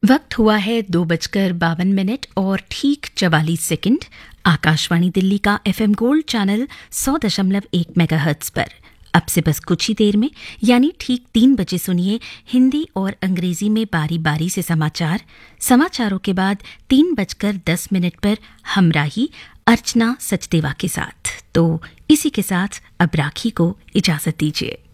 वक्त हुआ है 2:52 और ठीक 44 सेकंड। आकाशवाणी दिल्ली का एफएम गोल्ड चैनल 100.1 मेगाहर्ट्ज पर अब से बस कुछ ही देर में यानी ठीक 3 बजे सुनिए हिंदी और अंग्रेजी में बारी बारी से समाचारों के बाद 3:10 पर हमराही अर्चना सचदेवा के साथ। तो इसी के साथ अब राखी को इजाजत दीजिए।